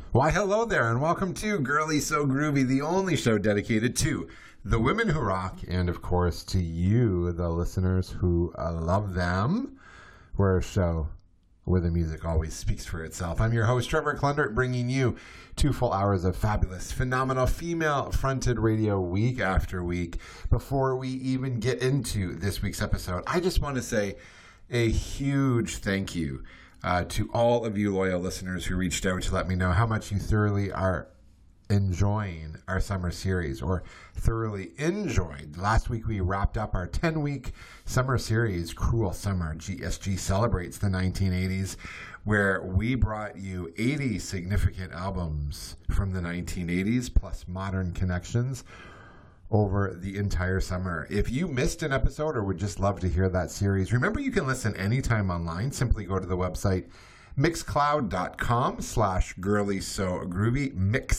Why, hello there, and welcome to Girly So Groovy, the only show dedicated to the women who rock, and of course to you, the listeners who love them. We're a show where the music always speaks for itself. I'm your host, Trevor Klundert, bringing you 2 full hours of fabulous, phenomenal, female-fronted radio week after week. Before we even get into this week's episode, I just want to say a huge thank you to all of you loyal listeners who reached out to let me know how much you thoroughly are enjoying our summer series, or thoroughly enjoyed. Last week we wrapped up our 10-week summer series, Cruel Summer. GSG celebrates the 1980s, where we brought you 80 significant albums from the 1980s, plus modern connections, over the entire summer. If you missed an episode or would just love to hear that series, remember you can listen anytime online. Simply go to the website mixcloud.com/girlysogroovy,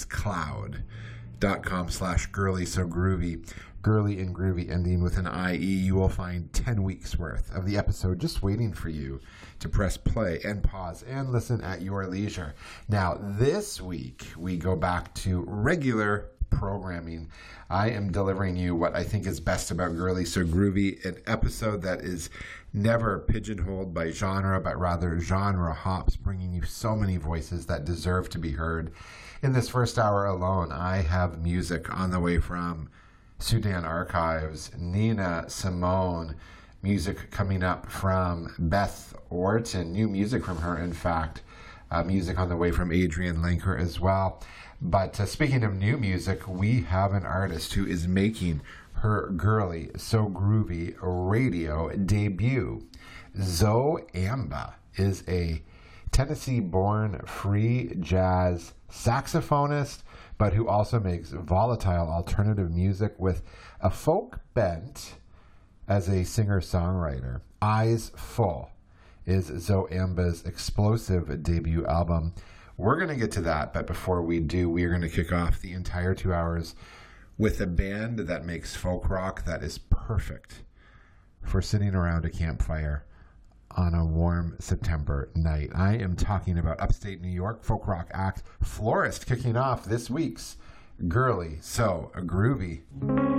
mixcloud.com/girlysogroovy, girly and groovy ending with an IE. You will find 10 weeks worth of the episode just waiting for you to press play and pause and listen at your leisure. Now, this week we go back to regular programming. I am delivering you what I think is best about Girly So Groovy, an episode that is never pigeonholed by genre, but rather genre hops, bringing you so many voices that deserve to be heard. In this first hour alone, I have music on the way from Sudan Archives, Nina Simone, music coming up from Beth Orton, new music from her, in fact, music on the way from Adrienne Lenker as well. But speaking of new music, we have an artist who is making her Girly So Groovy radio debut. Zoe Amba is a Tennessee-born free jazz saxophonist, but who also makes volatile alternative music with a folk bent as a singer-songwriter. Eyes Full is Zoe Amba's explosive debut album. We're going to get to that, but before we do, we are going to kick off the entire 2 hours with a band that makes folk rock that is perfect for sitting around a campfire on a warm September night. I am talking about upstate New York folk rock act Florist, kicking off this week's Girly So Groovy.